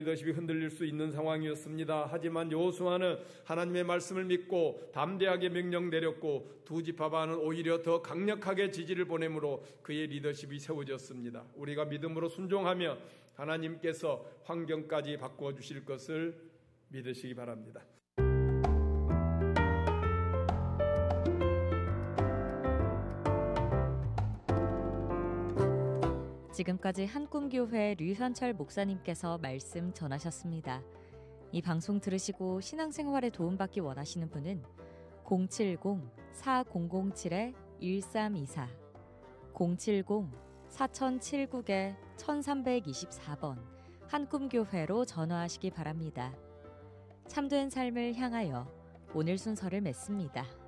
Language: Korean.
리더십이 흔들릴 수 있는 상황이었습니다. 하지만 여호수아는 하나님의 말씀을 믿고 담대하게 명령 내렸고 두 지파반은 오히려 더 강력하게 지지를 보내므로 그의 리더십이 세워졌습니다. 우리가 믿음으로 순종하며 하나님께서 환경까지 바꾸어 주실 것을 믿으시기 바랍니다. 지금까지 한꿈교회 류현철 목사님께서 말씀 전하셨습니다. 이 방송 들으시고 신앙생활에 도움받기 원하시는 분은 070-4007-1324 070-4079-1324번 한꿈교회로 전화하시기 바랍니다. 참된 삶을 향하여 오늘 순서를 맺습니다.